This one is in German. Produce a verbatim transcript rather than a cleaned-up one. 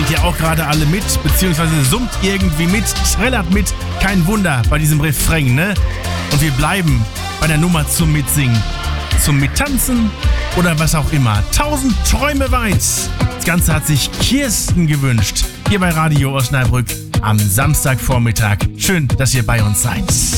Singt ihr auch gerade alle mit, beziehungsweise summt irgendwie mit, trällert mit. Kein Wunder bei diesem Refrain, ne? Und wir bleiben bei der Nummer zum Mitsingen, zum Mittanzen oder was auch immer. Tausend Träume weit. Das Ganze hat sich Kirsten gewünscht. Hier bei Radio Osnabrück am Samstagvormittag. Schön, dass ihr bei uns seid.